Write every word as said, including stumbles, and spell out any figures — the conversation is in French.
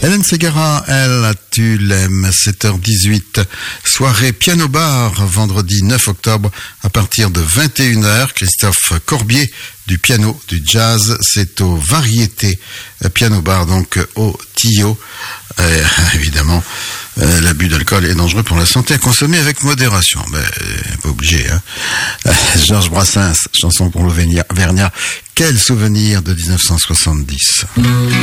Hélène Ségara, elle, tu l'aimes, sept heures dix-huit. Soirée Piano Bar, vendredi neuf octobre, à partir de vingt et une heures. Christophe Corbier, du piano, du jazz, c'est au Variété Piano Bar, donc au Tillot. Euh, évidemment, euh, l'abus d'alcool est dangereux pour la santé, à consommer avec modération. Ben, euh, pas obligé, hein. Euh, Georges Brassens, chanson pour l'Auvergnat. Quel souvenir de dix-neuf cent soixante-dix.